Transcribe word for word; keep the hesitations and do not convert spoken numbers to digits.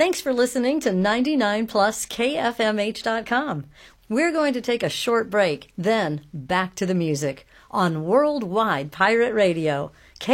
Thanks for listening to ninety-nine plus K F M H dot com. We're going to take a short break, then back to the music on Worldwide Pirate Radio.